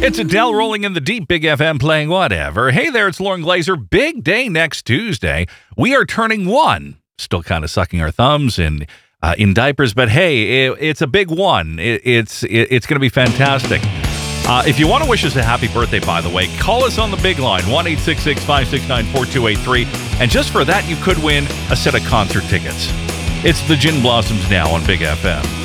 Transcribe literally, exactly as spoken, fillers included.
It's Adele rolling in the deep, Big F M playing whatever. Hey there, it's Lauren Glazer. Big day next Tuesday. We are turning one. Still kind of sucking our thumbs and uh, in diapers, but hey, it, it's a big one. It, it's it, it's going to be fantastic. Uh, if you want to wish us a happy birthday, by the way, call us on the big line, one eight six six, five six nine, four two eight three. And just for that, you could win a set of concert tickets. It's the Gin Blossoms now on Big F M.